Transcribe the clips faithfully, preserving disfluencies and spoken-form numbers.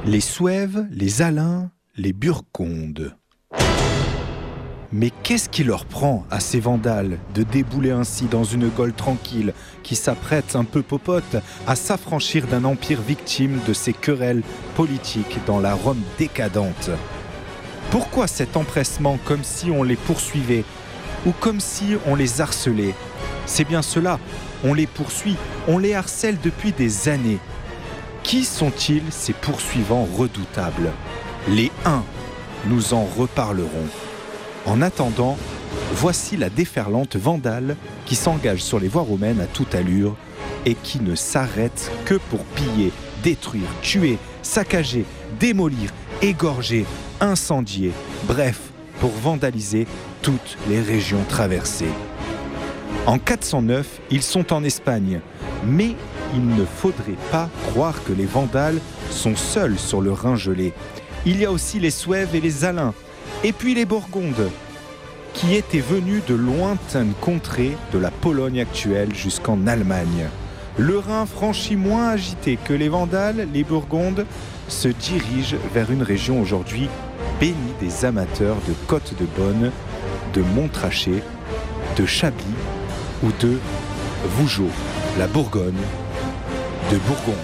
Les Souèves, les Alains, les Burgondes. Mais qu'est-ce qui leur prend à ces Vandales de débouler ainsi dans une Gaule tranquille qui s'apprête un peu popote à s'affranchir d'un empire victime de ces querelles politiques dans la Rome décadente? Pourquoi cet empressement comme si on les poursuivait ou comme si on les harcelait? C'est bien cela, on les poursuit, on les harcèle depuis des années. Qui sont-ils ces poursuivants redoutables? Les Huns, nous en reparlerons. En attendant, voici la déferlante vandale qui s'engage sur les voies romaines à toute allure et qui ne s'arrête que pour piller, détruire, tuer, saccager, démolir, égorger, incendier, bref, pour vandaliser toutes les régions traversées. En quatre cent neuf, ils sont en Espagne, mais il ne faudrait pas croire que les Vandales sont seuls sur le Rhin gelé. Il y a aussi les Souèves et les Alains, et puis les Burgondes, qui étaient venus de lointaines contrées de la Pologne actuelle jusqu'en Allemagne. Le Rhin franchi moins agité que les Vandales, les Burgondes se dirigent vers une région aujourd'hui bénie des amateurs de Côte de Beaune, de Montrachet, de Chablis ou de Vougeot, la Bourgogne de Bourgonde.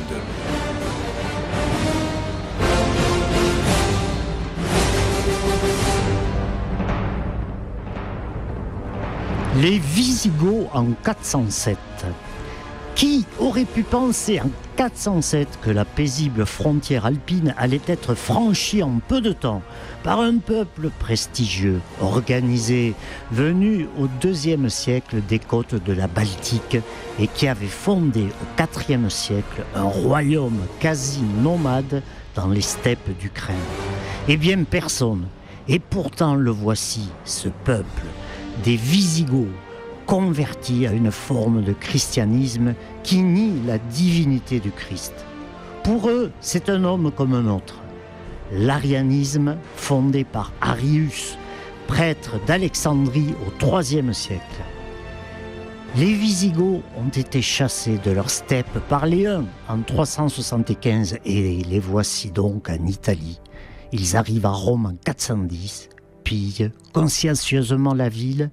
Les Visigoths en quatre cent sept. Qui aurait pu penser en quatre cent sept que la paisible frontière alpine allait être franchie en peu de temps par un peuple prestigieux, organisé, venu au deuxième siècle des côtes de la Baltique et qui avait fondé au quatrième siècle un royaume quasi nomade dans les steppes d'Ukraine? Eh bien personne. Et pourtant le voici, ce peuple, des Visigoths, convertis à une forme de christianisme qui nie la divinité du Christ. Pour eux, c'est un homme comme un autre. L'arianisme, fondé par Arius, prêtre d'Alexandrie au troisième siècle. Les Visigoths ont été chassés de leurs steppes par les Huns en trois cent soixante-quinze et les voici donc en Italie. Ils arrivent à Rome en quatre cent dix, pillent consciencieusement la ville,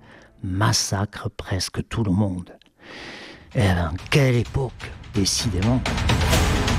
massacrent presque tout le monde. Et ben, quelle époque, décidément.